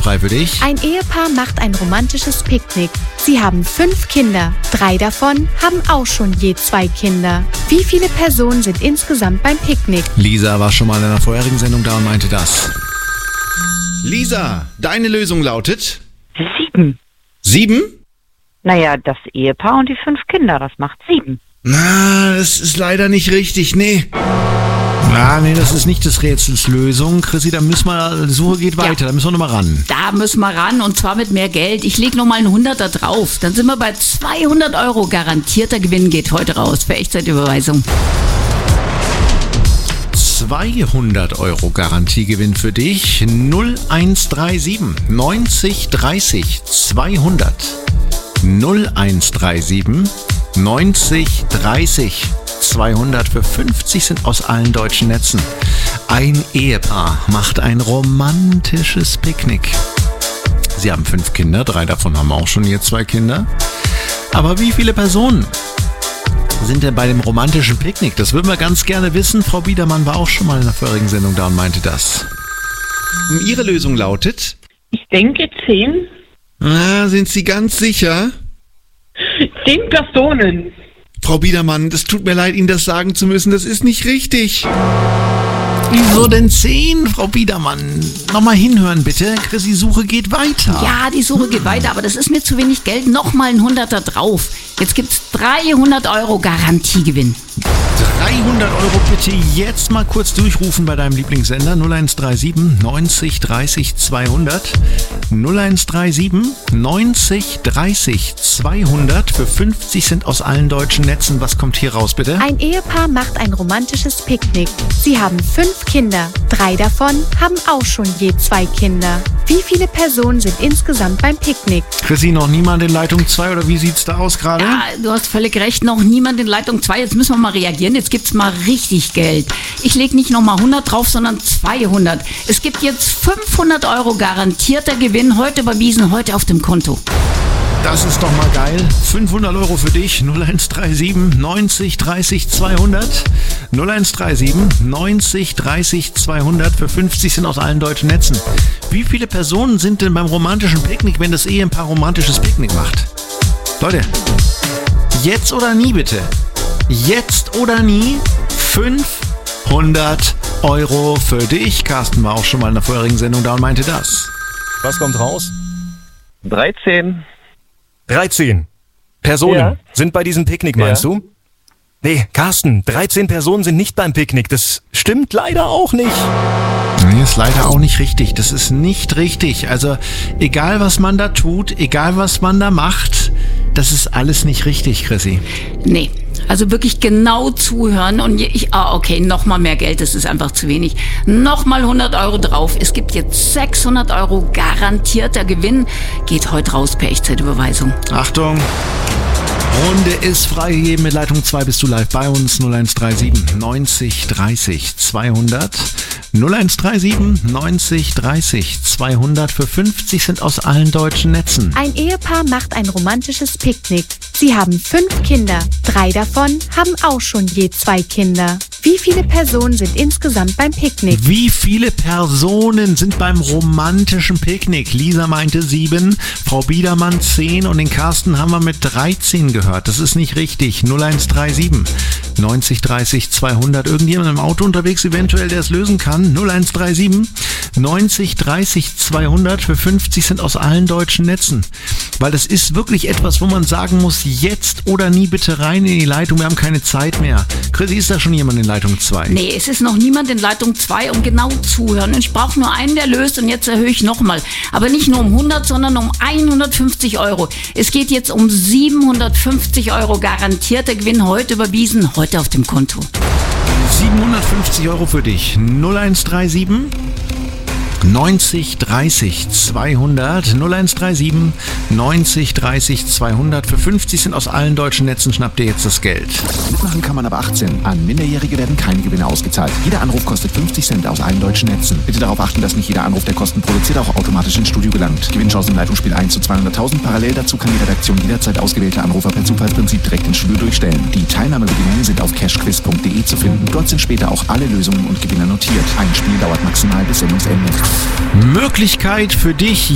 frei für dich. Ein Ehepaar macht ein romantisches Picknick. Sie haben 5 Kinder. 3 davon haben auch schon je 2 Kinder. Wie viele Personen sind insgesamt beim Picknick? Lisa war schon mal in einer vorherigen Sendung da und meinte das. Lisa, deine Lösung lautet? 7. 7? Naja, das Ehepaar und die 5 Kinder, das macht 7. Na, das ist leider nicht richtig, nee. Nee, das ist nicht des Rätsels Lösung. Chrissy, da müssen wir, die Suche geht weiter, da müssen wir nochmal ran. Da müssen wir ran und zwar mit mehr Geld. Ich lege nochmal einen 100er drauf. Dann sind wir bei 200 Euro. Garantierter Gewinn geht heute raus für Echtzeitüberweisung. 200 Euro Garantiegewinn für dich. 0137 90 30 200. 0137 90 30 200 für 50 sind aus allen deutschen Netzen. Ein Ehepaar macht ein romantisches Picknick. Sie haben 5 Kinder, 3 davon haben auch schon je 2 Kinder. Aber wie viele Personen sind denn bei dem romantischen Picknick? Das würden wir ganz gerne wissen. Frau Biedermann war auch schon mal in der vorherigen Sendung da und meinte das. Ihre Lösung lautet? Ich denke 10. Sind Sie ganz sicher? 10 Personen. Frau Biedermann, das tut mir leid, Ihnen das sagen zu müssen. Das ist nicht richtig. Wieso denn 10, Frau Biedermann? Nochmal hinhören, bitte. Chrissy, Suche geht weiter. Ja, die Suche geht weiter, aber das ist mir zu wenig Geld. Nochmal ein 100er drauf. Jetzt gibt's 300 Euro Garantiegewinn. 300 Euro bitte jetzt mal kurz durchrufen bei deinem Lieblingssender. 0137 90 30 200. 0137 90 30 200. Für 50 sind aus allen deutschen Netzen. Was kommt hier raus, bitte? Ein Ehepaar macht ein romantisches Picknick. Sie haben 5 Kinder. 3 davon haben auch schon je 2 Kinder. Wie viele Personen sind insgesamt beim Picknick? Chrissy, noch niemand in Leitung 2 oder wie sieht's da aus gerade? Ja, du hast völlig recht, noch niemand in Leitung 2. Jetzt müssen wir mal reagieren. Jetzt gibt's mal richtig Geld. Ich lege nicht nochmal 100 drauf, sondern 200. Es gibt jetzt 500 Euro garantierter Gewinn, heute überwiesen, heute auf dem Konto. Das ist doch mal geil. 500 Euro für dich. 0137 90 30 200. 0137 90 30 200. Für 50 sind aus allen deutschen Netzen. Wie viele Personen sind denn beim romantischen Picknick, wenn das Ehepaar romantisches Picknick macht? Leute, jetzt oder nie bitte. Jetzt oder nie. 500 Euro für dich. Carsten war auch schon mal in der vorherigen Sendung da und meinte das. Was kommt raus? 13. 13 Personen sind bei diesem Picknick, meinst du? Nee, Carsten, 13 Personen sind nicht beim Picknick. Das stimmt leider auch nicht. Nee, ist leider auch nicht richtig. Das ist nicht richtig. Also, egal was man da tut, egal was man da macht, das ist alles nicht richtig, Chrissy. Nee, also wirklich genau zuhören und okay, nochmal mehr Geld, das ist einfach zu wenig. Nochmal 100 Euro drauf. Es gibt jetzt 600 Euro garantierter Gewinn. Geht heute raus per Echtzeitüberweisung. Achtung! Runde ist freigegeben. Mit Leitung 2 bist du live bei uns. 0137 90 30 200. 0137 90 30 200. Für 50 sind aus allen deutschen Netzen. Ein Ehepaar macht ein romantisches Picknick. Sie haben 5 Kinder. 3 davon haben auch schon je 2 Kinder. Wie viele Personen sind insgesamt beim Picknick? Wie viele Personen sind beim romantischen Picknick? Lisa meinte 7, Frau Biedermann 10 und den Carsten haben wir mit 13 gehört. Das ist nicht richtig. 0137 90 30 200. Irgendjemand im Auto unterwegs eventuell, der es lösen kann? 0137 90 30 200. Für 50 sind aus allen deutschen Netzen. Weil das ist wirklich etwas, wo man sagen muss, jetzt oder nie bitte rein in die Leitung. Wir haben keine Zeit mehr. Chrissy, ist da schon jemand in Leitung 2? Nee, es ist noch niemand in Leitung 2 und genau zuhören. Ich brauche nur einen, der löst und jetzt erhöhe ich nochmal. Aber nicht nur um 100, sondern um 150 Euro. Es geht jetzt um 750 Euro garantierter Gewinn, heute überwiesen, heute auf dem Konto. 750 Euro für dich. 0137 90 30 200. 0137 90 30 200. Für 50 sind aus allen deutschen Netzen. Schnappt ihr jetzt das Geld. Mitmachen kann man ab 18. An Minderjährige werden keine Gewinne ausgezahlt. Jeder Anruf kostet 50 Cent aus allen deutschen Netzen. Bitte darauf achten, dass nicht jeder Anruf, der Kosten produziert, auch automatisch ins Studio gelangt. Gewinnchance im Leitungsspiel 1 zu 200.000. Parallel dazu kann die Redaktion jederzeit ausgewählte Anrufer per Zufallsprinzip direkt ins Studio durchstellen. Die Teilnahmebedingungen sind auf cashquiz.de zu finden. Dort sind später auch alle Lösungen und Gewinner notiert. Ein Spiel dauert maximal bis Sendungsende. Möglichkeit für dich,